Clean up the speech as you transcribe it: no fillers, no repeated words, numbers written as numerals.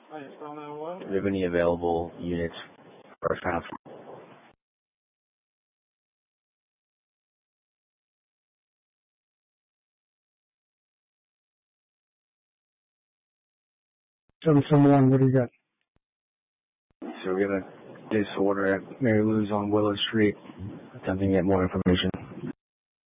Do you have any available units first round? Someone, what do you got? So we have a disorder at Mary Lou's on Willow Street. Attempting to get more information.